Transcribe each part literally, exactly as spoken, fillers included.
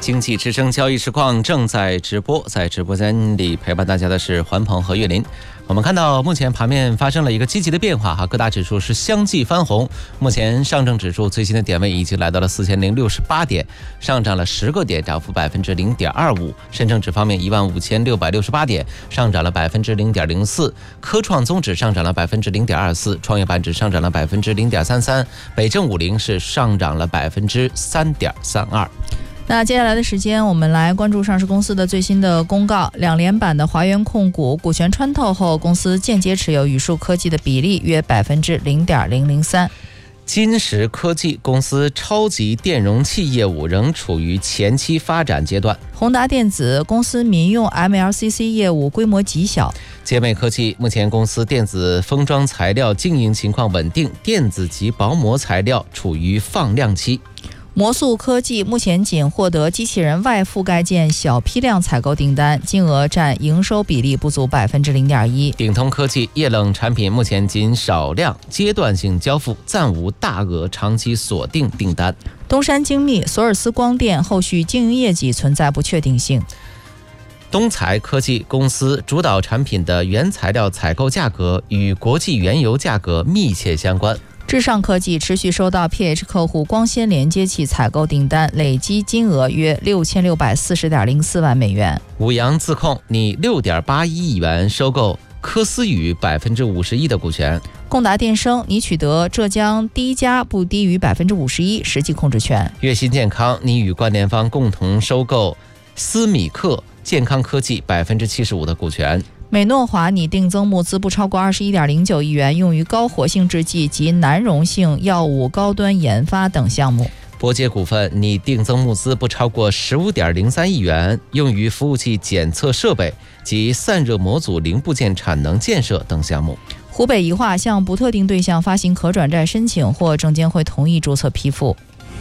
经济之声交易实况正在直播，在直播间里陪伴大家的是环鹏和岳林。我们看到目前盘面发生了一个积极的变化哈，各大指数是相继翻红。目前上证指数最新的点位已经来到了四千零六十八点，上涨了十个点，涨幅百分之零点二五。深证指方面一万五千六百六十八点，上涨了百分之零点零四。科创综指上涨了百分之零点二四，创业板指上涨了百分之零点三三，北证五零是上涨了百分之三点三二。 那接下来的时间，我们来关注上市公司的最新的公告。两连板的华源控股股权穿透后，公司间接持有宇树科技的比例约百分之零点零零三。 金石科技公司超级电容器业务仍处于前期发展阶段。 宏达电子公司民用 M L C C 业务规模极小。 杰美科技目前公司电子封装材料经营情况稳定，电子及薄膜材料处于放量期。 魔速科技目前仅获得机器人外覆盖件小批量采购订单，金额占营收比例不足百分之零点一。 鼎通科技液冷产品目前仅少量阶段性交付，暂无大额长期锁定订单。 东山精密、索尔斯光电后续经营业绩存在不确定性。 东财科技公司主导产品的原材料采购价格与国际原油价格密切相关。 智尚科技持续收到 P H 客户光纤连接器采购订单，累计金额约六千六百四十点零四万美元。 五羊自控拟六点八一亿元收购科思宇百分之五十一的股权。 共达电声拟取得浙江第一家不低于百分之五十一实际控制权。 悦鑫健康拟与关联方共同收购斯米克健康科技百分之七十五的股权。 美诺华拟定增募资不超过二十一点零九亿元，用于高活性制剂及难溶性药物高端研发等项目。 博捷股份拟定增募资不超过十五点零三亿元，用于服务器检测设备及散热模组零部件产能建设等项目。 湖北宜化向不特定对象发行可转债申请，或证监会同意注册批复。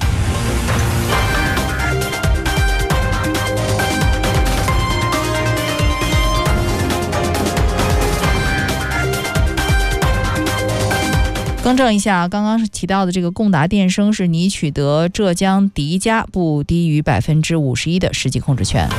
更正一下，刚刚提到的这个共达电声是拟取得浙江第一家不低于百分之五十一的实际控制权。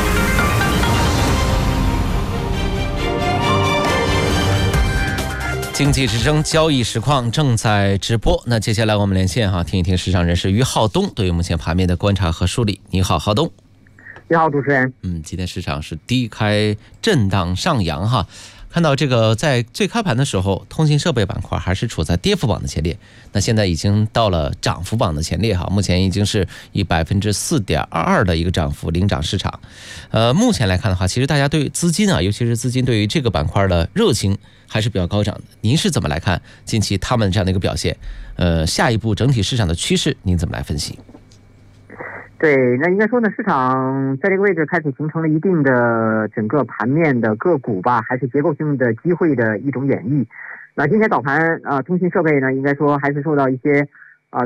经济之声交易实况正在直播，那接下来我们连线哈，听一听市场人士于浩东对于目前盘面的观察和梳理。你好，浩东。 你好，主持人。 嗯，今天市场是低开震荡上扬哈。看到这个在最开盘的时候，通信设备板块还是处在跌幅榜的前列，那现在已经到了涨幅榜的前列哈，目前已经是以百分之四点二二的一个涨幅领涨市场。呃，目前来看的话，其实大家对资金啊，尤其是资金对于这个板块的热情还是比较高涨的。您是怎么来看近期他们这样的一个表现？呃，下一步整体市场的趋势您怎么来分析？ 对，那应该说呢，市场在这个位置开始形成了一定的整个盘面的个股吧，还是结构性的机会的一种演绎。那今天早盘啊、呃，通信设备呢，应该说还是受到一些